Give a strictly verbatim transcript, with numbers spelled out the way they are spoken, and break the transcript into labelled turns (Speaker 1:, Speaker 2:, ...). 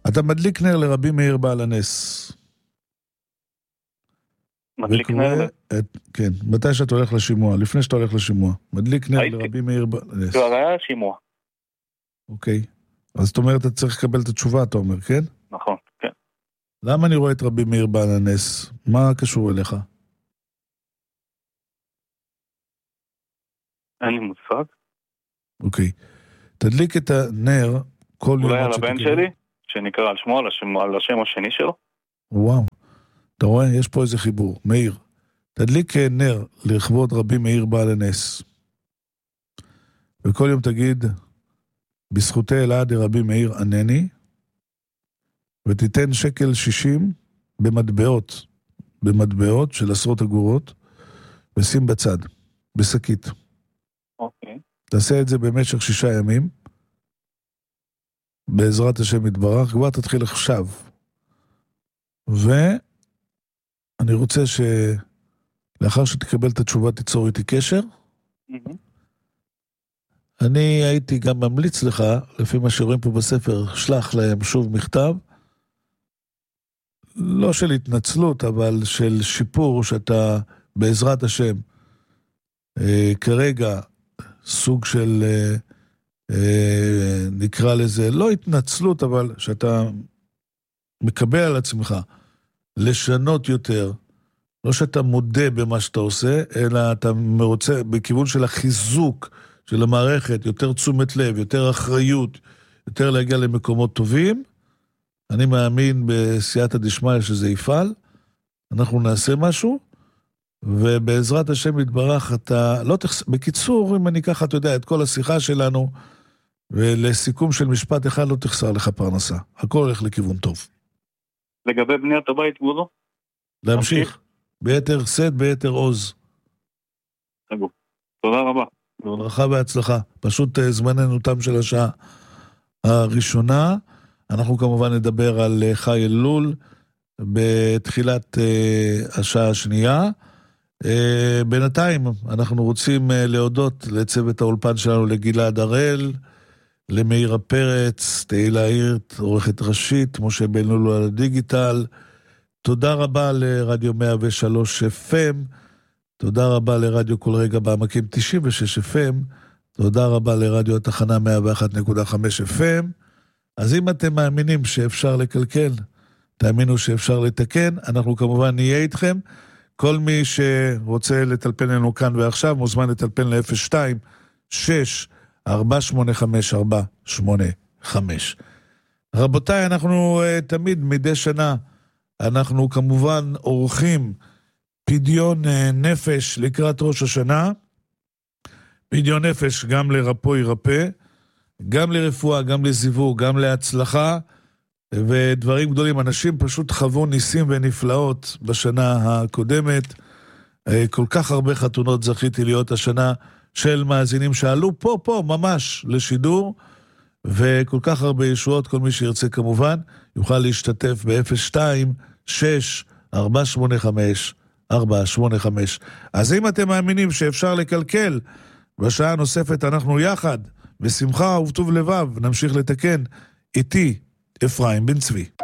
Speaker 1: אתה מדליק נר לרבי מאיר בעל הנס.
Speaker 2: מדליק נר?
Speaker 1: את, כן, מתי שאתה הולך לשימוע, לפני שאתה הולך לשימוע. מדליק נר
Speaker 2: הייתי.
Speaker 1: לרבי מאיר בעל הנס.
Speaker 2: כבר היה שימוע.
Speaker 1: אוקיי. אז זאת אומרת, אתה צריך לקבל את התשובה, אתה אומר, כן?
Speaker 2: נכון, כן.
Speaker 1: למה אני רואה את רבי מאיר בעל הנס? מה קשור אליך?
Speaker 2: אין לי מושג.
Speaker 1: אוקיי. תדליק את הנר כל יום.
Speaker 2: אולי על הבן שלי, שנקרא על שמו, על השם, על השם השני שלו.
Speaker 1: וואו. אתה רואה? יש פה איזה חיבור. מאיר. תדליק נר לכבוד רבי מאיר בעל הנס. וכל יום תגיד, בזכותי אלעד רבי מאיר ענני, ותיתן שקל שישים במטבעות, במטבעות של עשרות אגורות, ושים בצד, בשקית.
Speaker 2: אוקיי.
Speaker 1: תעשה את זה במשך שישה ימים, בעזרת השם יתברך, כבר תתחיל עכשיו. ואני רוצה שלאחר שתקבל את התשובה תיצור איתי קשר.
Speaker 2: Mm-hmm.
Speaker 1: אני הייתי גם ממליץ לך, לפי מה שרואים פה בספר, שלח להם שוב מכתב, לא של התנצלות, אבל של שיפור, שאתה בעזרת השם, אה, כרגע סוג של, אה, אה, נקרא לזה, לא התנצלות, אבל שאתה מקבל על עצמך לשנות יותר, לא שאתה מודה במה שאתה עושה, אלא אתה רוצה בכיוון של החיזוק של המערכת, יותר תשומת לב, יותר אחריות, יותר להגיע למקומות טובים. אני מאמין בסייעתא דשמיא שזה יפעל, אנחנו נעשה משהו, ובעזרת השם יתברך אתה, לא תחס... בקיצור, אם אני ככה, אתה יודע, את כל השיחה שלנו, ולסיכום של משפט אחד לא תחסר לך פרנסה. הכל הולך לכיוון טוב.
Speaker 2: לגבי בניית הבית, גודו?
Speaker 1: להמשיך. ביתר סד, ביתר עוז.
Speaker 2: תגו. תודה רבה.
Speaker 1: ברכה והצלחה. פשוט זמננו תם של השעה הראשונה. אנחנו כמובן נדבר על חי אלול בתחילת uh, השעה השנייה. Uh, בינתיים אנחנו רוצים uh, להודות לצוות האולפן שלנו, לגלעד הראל, למאירה פרץ, תהילה הירט, עורכת ראשית, משה בן לולו על הדיגיטל. תודה רבה לרדיו מאה ושלוש אף אם, תודה רבה לרדיו כל רגע בעמקים תשעים ושש אף אם, תודה רבה לרדיו התחנה מאה ואחת נקודה חמש אף אם. אז אם אתם מאמינים שאפשר לקלקל, תאמינו שאפשר לתקן, אנחנו כמובן נהיה איתכם. כל מי שרוצה לטלפן לנו כאן ועכשיו, מוזמן לטלפן ל-אפס שתיים שש ארבע שמונה חמש ארבע שמונה חמש. רבותיי, אנחנו uh, תמיד מדי שנה, אנחנו כמובן עורכים פדיון uh, נפש לקראת ראש השנה, פדיון נפש גם לרפוא ירפא, גם לרפואה, גם לזיווג, גם להצלחה, ודברים גדולים. אנשים פשוט חוו ניסים ונפלאות בשנה הקודמת. כל כך הרבה חתונות זכיתי להיות השנה של מאזינים שעלו פה, פה, ממש לשידור, וכל כך הרבה ישועות. כל מי שירצה כמובן יוכל להשתתף ב-אפס שתיים שש ארבע שמונה חמש ארבע שמונה חמש. אז אם אתם מאמינים שאפשר לקלקל, בשעה הנוספת אנחנו יחד, בשמחה ובטוב לבב, נמשיך לתקן. איתי אפרים בן צבי.